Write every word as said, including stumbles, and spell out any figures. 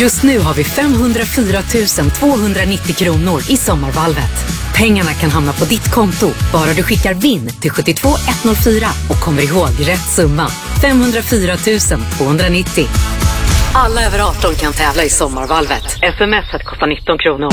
Just nu har vi femhundrafyra tusen tvåhundranittio kronor i sommarvalvet. Pengarna kan hamna på ditt konto bara du skickar vinn till sju två ett noll fyra och kommer ihåg rätt summa. femhundrafyra tusen tvåhundranittio. Alla över arton kan tävla i sommarvalvet. Sms kostar nitton kronor.